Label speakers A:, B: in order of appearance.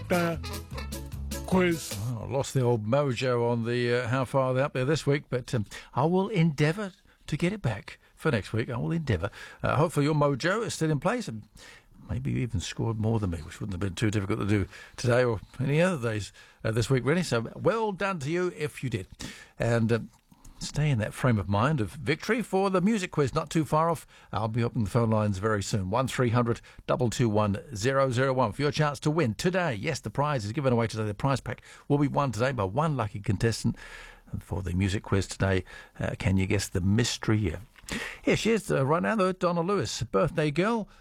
A: quiz.
B: Oh, I lost the old mojo on the how far they're up there this week, but I will endeavour to get it back for next week. I will endeavour. Hopefully your mojo is still in place and maybe you even scored more than me, which wouldn't have been too difficult to do today or any other days this week, really. So well done to you if you did. And stay in that frame of mind of victory for the music quiz. Not too far off. I'll be opening the phone lines very soon. 1300 221 001 for your chance to win today. Yes, the prize is given away today. The prize pack will be won today by one lucky contestant. And for the music quiz today, can you guess the mystery? Here she is right now, though, Donna Lewis, birthday girl.